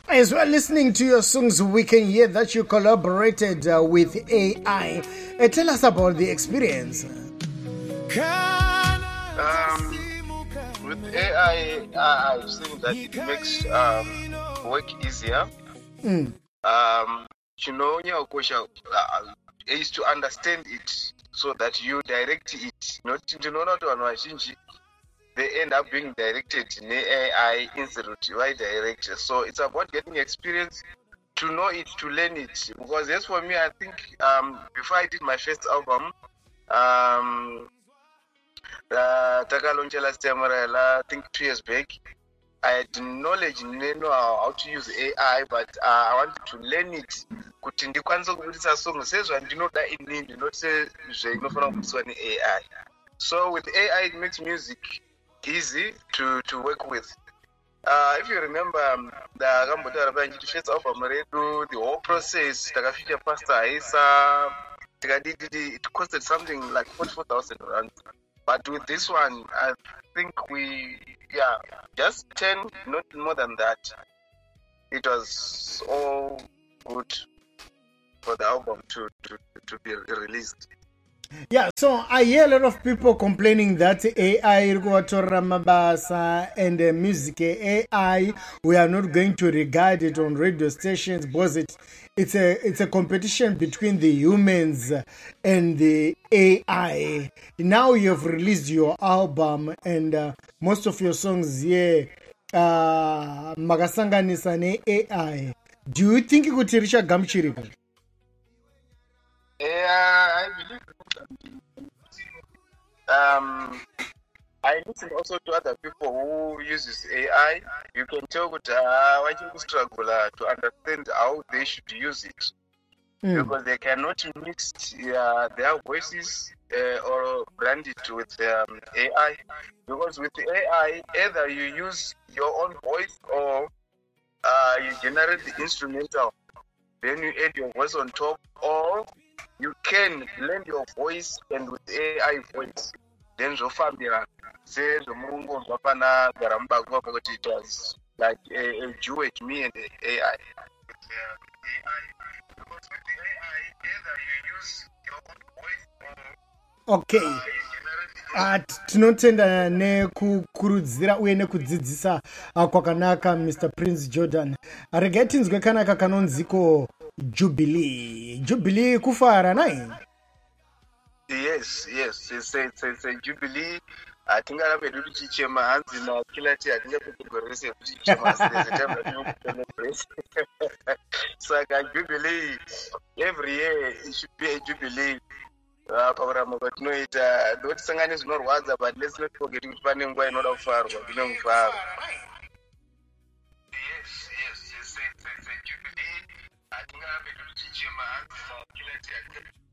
As we're listening to your songs, we can hear that you collaborated with AI. Tell us about the experience. With AI, I've seen that it makes work easier. Is to understand it so that you direct it. Not they end up being directed in AI instead of AI directed. So it's about getting experience to know it, to learn it. Because as for me, I think before I did my first album, Takalonche last time, I think 2 years back, I had knowledge, know how to use AI, but I wanted to learn it. Kuti ndikwanise kubudisa song sezvandinoda inini ndinoti zvainofana kubudiswa AI. So with AI it makes music easy to work with. If you remember ndakambotaura panjiti first album redu, the whole process takafika Pastor Aisa it costed something like 44,000 rand. But with this one, I think just 10, not more than that. It was all good for the album to be released. Yeah, so I hear a lot of people complaining that AI mabasa and music AI, we are not going to regard it on radio stations because it's a competition between the humans and the AI. Now you've released your album and most of your songs magasanganisa ne AI. Do you think kuti richa gamuchirika? I believe I listen also to other people who uses AI. You can tell that why you struggle to understand how they should use it because they cannot mix their voices or blend it with AI. Because with AI, either you use your own voice or you generate the instrumental, then you add your voice on top, or you can blend your voice and with AI voice. Then Zofambia says the Mungo Wapana Garamba it was like a duet, me and the AI. Because with the AI, either you use your own voice or okay. Tinotenda nekukurudzira uye nekudzidzisa kwakanaka Mr. Prince Jordan. Regai tinzwe kanaka kanonziko Jubilee kufara nai? Yes, it's a Jubilee. I think I have a little chichema hands in a killer tea. I think I put the rest of chichema. So I can Jubilee every year. It should be a Jubilee. But don't sing is not words, but let's not forget to find why not far. Yes, it's a Jubilee. I think I have a little chichema hands in a killer tea.